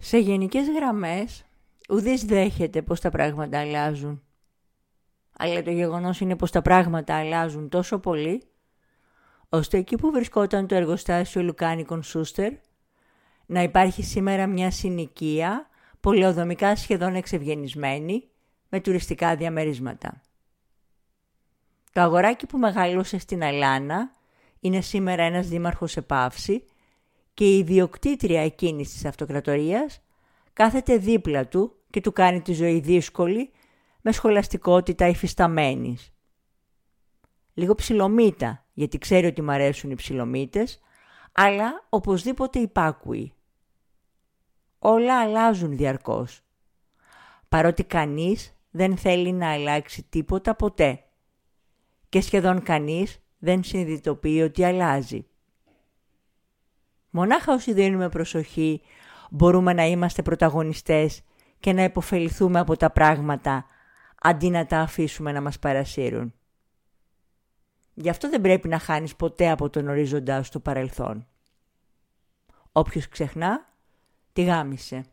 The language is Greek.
Σε γενικές γραμμές, ουδής δέχεται πως τα πράγματα αλλάζουν. Αλλά το γεγονός είναι πως τα πράγματα αλλάζουν τόσο πολύ, ώστε εκεί που βρισκόταν το εργοστάσιο Λουκάνικον Σούστερ, να υπάρχει σήμερα μια συνοικία, πολεοδομικά σχεδόν εξευγενισμένη, με τουριστικά διαμερίσματα. Το αγοράκι που μεγαλούσε στην Αλάνα είναι σήμερα ένας δήμαρχος σε παύση και η ιδιοκτήτρια εκείνης της αυτοκρατορίας κάθεται δίπλα του και του κάνει τη ζωή δύσκολη με σχολαστικότητα υφισταμένης. Λίγο ψιλομύτα, γιατί ξέρει ότι μ' αρέσουν οι ψιλομύτες, αλλά οπωσδήποτε υπάκουοι. Όλα αλλάζουν διαρκώς, παρότι κανείς δεν θέλει να αλλάξει τίποτα ποτέ και σχεδόν κανείς δεν συνειδητοποιεί ότι αλλάζει. Μονάχα όσοι δίνουμε προσοχή μπορούμε να είμαστε πρωταγωνιστές και να υποφεληθούμε από τα πράγματα αντί να τα αφήσουμε να μας παρασύρουν. Γι' αυτό δεν πρέπει να χάνεις ποτέ από τον ορίζοντά σου το παρελθόν. Όποιος ξεχνά, τη γάμισε.